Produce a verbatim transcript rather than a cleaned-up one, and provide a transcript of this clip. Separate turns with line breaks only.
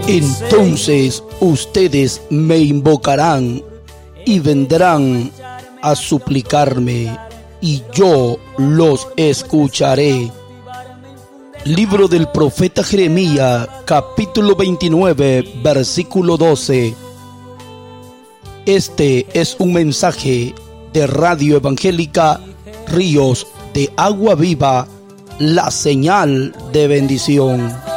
Entonces ustedes me invocarán y vendrán a suplicarme, y yo los escucharé. Libro del profeta Jeremías, capítulo veintinueve, versículo doce. Este es un mensaje de Radio Evangélica Ríos de Agua Viva, la señal de bendición.